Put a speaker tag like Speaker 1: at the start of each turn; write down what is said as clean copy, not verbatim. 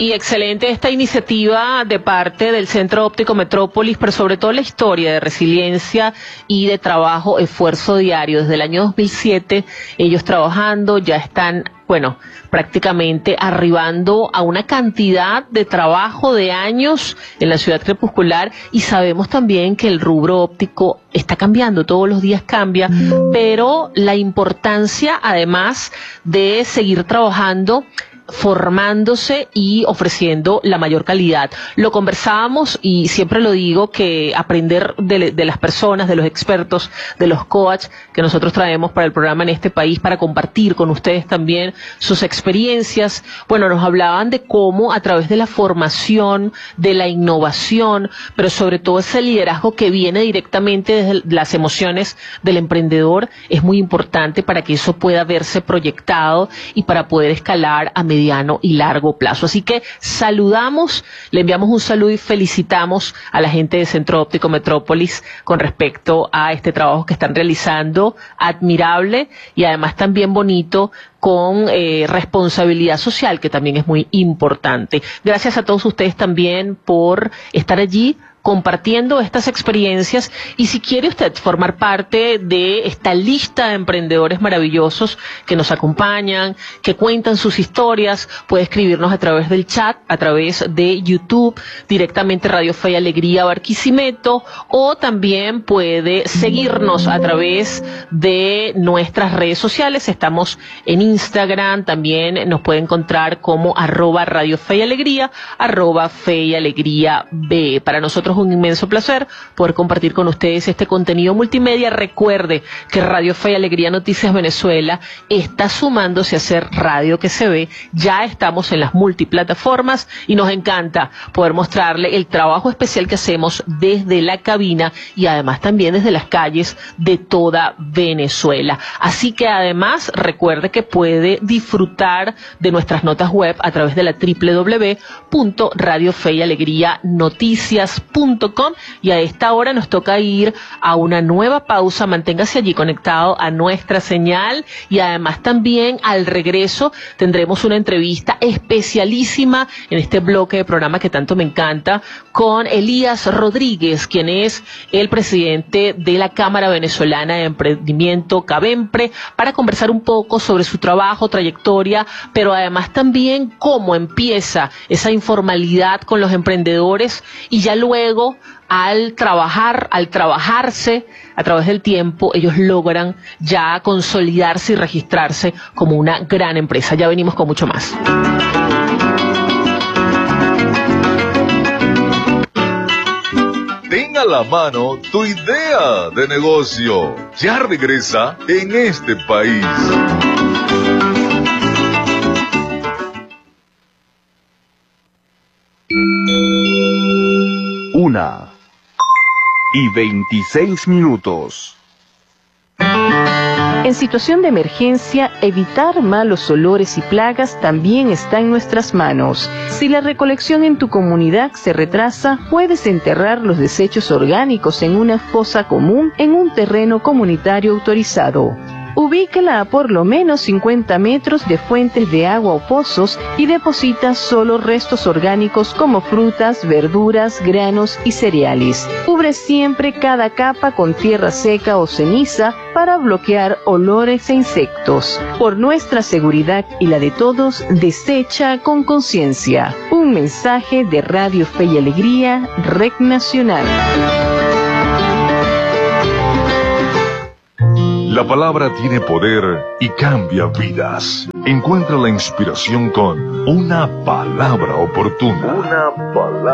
Speaker 1: Y excelente esta iniciativa de parte del Centro Óptico Metrópolis, pero sobre todo la historia de resiliencia y de trabajo, esfuerzo diario. Desde el año 2007 ellos trabajando, ya están, bueno, prácticamente arribando a una cantidad de trabajo de años en la ciudad crepuscular, y sabemos también que el rubro óptico está cambiando, todos los días cambia, pero la importancia además de seguir trabajando, formándose y ofreciendo la mayor calidad. Lo conversábamos y siempre lo digo, que aprender de las personas, de los expertos, de los coaches que nosotros traemos para el programa en este país, para compartir con ustedes también sus experiencias. Bueno, nos hablaban de cómo a través de la formación, de la innovación, pero sobre todo ese liderazgo que viene directamente desde las emociones del emprendedor, es muy importante para que eso pueda verse proyectado y para poder escalar a mediano y largo plazo. Así que saludamos, le enviamos un saludo y felicitamos a la gente de Centro Óptico Metrópolis con respecto a este trabajo que están realizando, admirable y además también bonito, con responsabilidad social, que también es muy importante. Gracias a todos ustedes también por estar allí compartiendo estas experiencias, y si quiere usted formar parte de esta lista de emprendedores maravillosos que nos acompañan, que cuentan sus historias, puede escribirnos a través del chat, a través de YouTube, directamente Radio Fe y Alegría Barquisimeto, o también puede seguirnos a través de nuestras redes sociales. Estamos en Instagram, también nos puede encontrar como @Radio Fe y Alegría, @Fe y Alegría B. Para nosotros un inmenso placer poder compartir con ustedes este contenido multimedia. Recuerde que Radio Fe y Alegría Noticias Venezuela está sumándose a ser radio que se ve. Ya estamos en las multiplataformas y nos encanta poder mostrarle el trabajo especial que hacemos desde la cabina y además también desde las calles de toda Venezuela. Así que además recuerde que puede disfrutar de nuestras notas web a través de la www.radiofeyalegrianoticias.com, y a esta hora nos toca ir a una nueva pausa. Manténgase allí conectado a nuestra señal, y además también al regreso tendremos una entrevista especialísima en este bloque de programa que tanto me encanta, con Elías Rodríguez, quien es el presidente de la Cámara Venezolana de Emprendimiento, CAVEMPRE, para conversar un poco sobre su trabajo, trayectoria, pero además también cómo empieza esa informalidad con los emprendedores, y ya luego al trabajarse a través del tiempo, ellos logran ya consolidarse y registrarse como una gran empresa. Ya venimos con mucho más.
Speaker 2: Ten a la mano tu idea de negocio. Ya regresa En Este País.
Speaker 3: Una y 26 minutos. En situación de emergencia, evitar malos olores y plagas también está en nuestras manos. Si la recolección en tu comunidad se retrasa, puedes enterrar los desechos orgánicos en una fosa común en un terreno comunitario autorizado. Ubíquela a por lo menos 50 metros de fuentes de agua o pozos y deposita solo restos orgánicos como frutas, verduras, granos y cereales. Cubre siempre cada capa con tierra seca o ceniza para bloquear olores e insectos. Por nuestra seguridad y la de todos, desecha con conciencia. Un mensaje de Radio Fe y Alegría, Red Nacional.
Speaker 2: La palabra tiene poder y cambia vidas. Encuentra la inspiración con una palabra oportuna.